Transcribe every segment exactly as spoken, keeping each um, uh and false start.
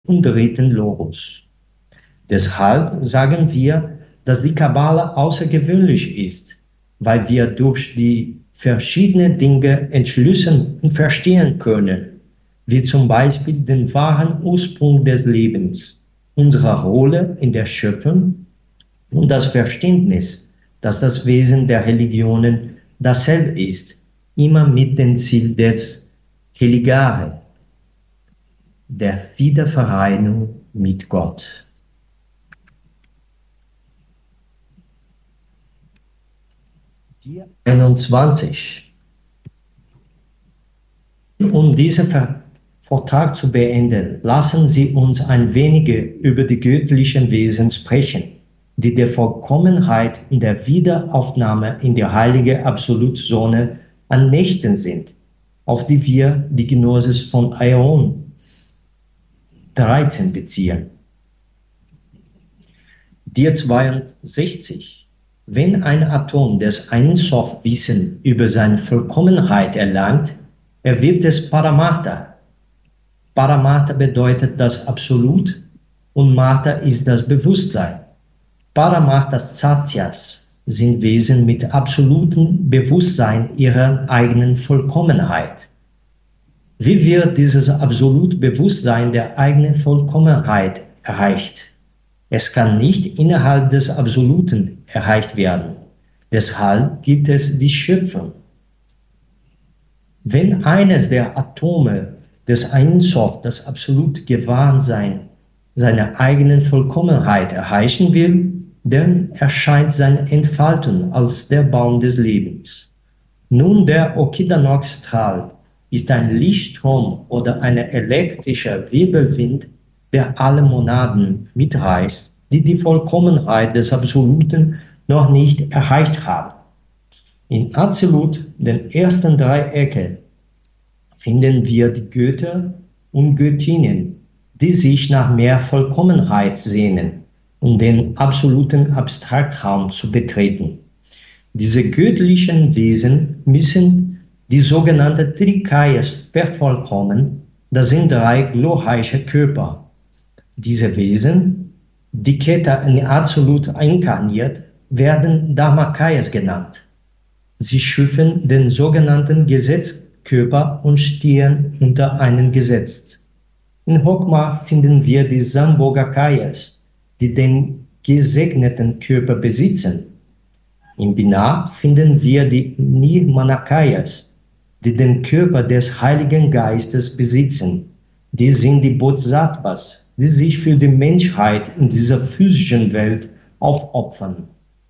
und dritten Logos. Deshalb sagen wir, dass die Kabbala außergewöhnlich ist, weil wir durch die verschiedenen Dinge entschlüsseln und verstehen können, wie zum Beispiel den wahren Ursprung des Lebens, unsere Rolle in der Schöpfung und das Verständnis, dass das Wesen der Religionen dasselbe ist, immer mit dem Ziel des Heligare, der Wiedervereinigung mit Gott. einundzwanzig. Um diesen Vortrag zu beenden, lassen Sie uns ein wenig über die göttlichen Wesen sprechen, die der Vollkommenheit und der Wiederaufnahme in die heilige Absolutzone annächtig sind, auf die wir die Gnosis von Aion dreizehn beziehen. Dir zweiundsechzig. Wenn ein Atom des Ein Sof Wissen über seine Vollkommenheit erlangt, erwirbt es Paramartha. Paramartha bedeutet das Absolut und Martha ist das Bewusstsein. Paramarthas Satyas sind Wesen mit absolutem Bewusstsein ihrer eigenen Vollkommenheit. Wie wird dieses absolute Bewusstsein der eigenen Vollkommenheit erreicht? Es kann nicht innerhalb des Absoluten erreicht werden. Deshalb gibt es die Schöpfung. Wenn eines der Atome des Ein Sof das absolute Gewahrsein seiner eigenen Vollkommenheit erreichen will, dann erscheint seine Entfaltung als der Baum des Lebens. Nun, der Okidanok-Strahl ist ein Lichtstrom oder ein elektrischer Wirbelwind, der alle Monaden mitreißt, die die Vollkommenheit des Absoluten noch nicht erreicht haben. In Absolut, den ersten drei Ecken, finden wir die Götter und Göttinnen, die sich nach mehr Vollkommenheit sehnen, um den absoluten Abstraktraum zu betreten. Diese göttlichen Wesen müssen die sogenannte Trikayas vervollkommen, das sind drei glorreiche Körper. Diese Wesen, die Keta in Absolut inkarniert, werden Dharmakayas genannt. Sie schüffen den sogenannten Gesetzkörper und stehen unter einem Gesetz. In Hokma finden wir die Sambhogakayas, die den gesegneten Körper besitzen. In Binah finden wir die Nirmanakayas, die den Körper des Heiligen Geistes besitzen. Die sind die Bodhisattvas, die sich für die Menschheit in dieser physischen Welt aufopfern.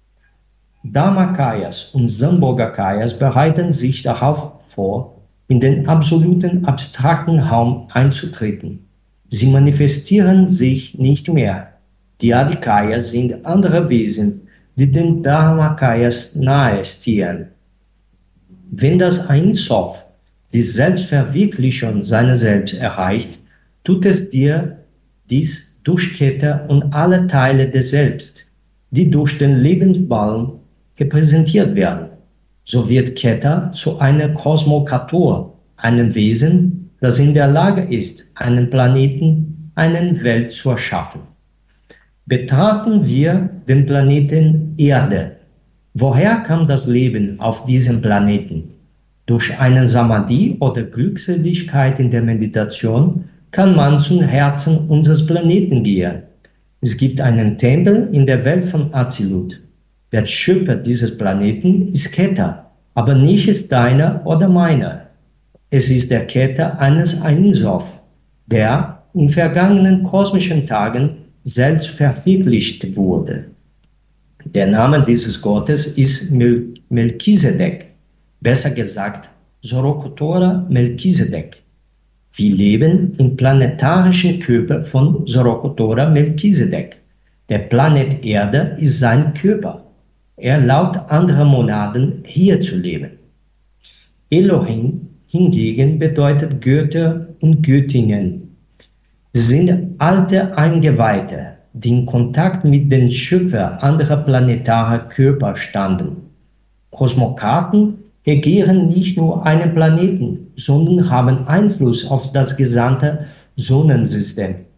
Dharmakayas und Sambhogakayas bereiten sich darauf vor, in den absoluten abstrakten Raum einzutreten. Sie manifestieren sich nicht mehr. Die Adhikayas sind andere Wesen, die den Dharmakayas nahestehen. Wenn das Ein Sof die Selbstverwirklichung seiner selbst erreicht, tut es dir dies durch Keta und alle Teile des Selbst, die durch den Lebensbaum repräsentiert werden. So wird Keta zu einer Kosmokator, einem Wesen, das in der Lage ist, einen Planeten, eine Welt zu erschaffen. Betrachten wir den Planeten Erde. Woher kam das Leben auf diesem Planeten? Durch einen Samadhi oder Glückseligkeit in der Meditation kann man zum Herzen unseres Planeten gehen. Es gibt einen Tempel in der Welt von Azilut. Der Schöpfer dieses Planeten ist Keta, aber nicht ist deiner oder meiner. Es ist der Keta eines Ein Sof, der in vergangenen kosmischen Tagen selbst verwirklicht wurde. Der Name dieses Gottes ist Mel Melchisedek, besser gesagt Zorokotora Melchisedek. Wir leben im planetarischen Körper von Zorokotora Melchisedek. Der Planet Erde ist sein Körper. Er erlaubt anderen Monaden hier zu leben. Elohim hingegen bedeutet Götter und Göttinnen. Sie sind alte Eingeweihte, die in Kontakt mit den Schöpfern anderer planetarer Körper standen. Kosmokraten regieren nicht nur einen Planeten, sondern haben Einfluss auf das gesamte Sonnensystem.